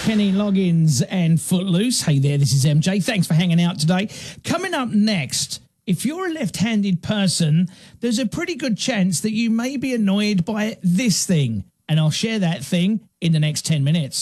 Kenny Loggins and Footloose. Hey there, this is MJ. Thanks for hanging out today. Coming up next, if you're a left-handed person, there's a pretty good chance that you may be annoyed by this thing. And I'll share that thing in the next 10 minutes.